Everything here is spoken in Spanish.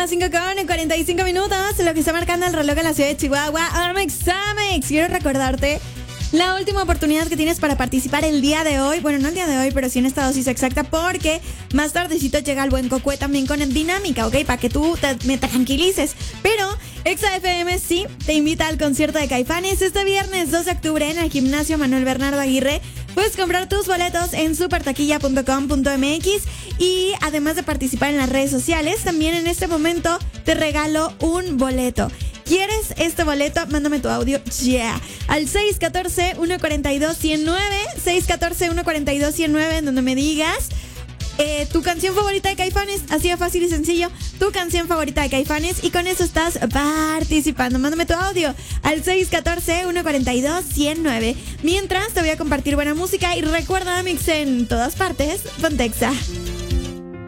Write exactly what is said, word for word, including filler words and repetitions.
las cinco con cuarenta y cinco minutos, lo que está marcando el reloj en la ciudad de Chihuahua. Amex, Amex. Quiero recordarte la última oportunidad que tienes para participar el día de hoy. Bueno, no el día de hoy, pero sí en esta dosis exacta, porque más tardecito llega el buen Cocue también con dinámica, ¿ok? Para que tú te, me tranquilices. Pero Exa F M sí te invita al concierto de Caifanes este viernes dos de octubre en el gimnasio Manuel Bernardo Aguirre. Puedes comprar tus boletos en supertaquilla punto com punto m x y además de participar en las redes sociales, también en este momento te regalo un boleto. ¿Quieres este boleto? Mándame tu audio yeah al seis uno cuatro, uno cuatro dos, uno cero nueve, seis uno cuatro, uno cuatro dos, uno cero nueve, en donde me digas eh, tu canción favorita de Caifanes, así de fácil y sencillo, tu canción favorita de Caifanes, y con eso estás participando. Mándame tu audio al seis uno cuatro, uno cuatro dos, uno cero nueve. Mientras te voy a compartir buena música y recuerda, Mix en todas partes, Pontexa.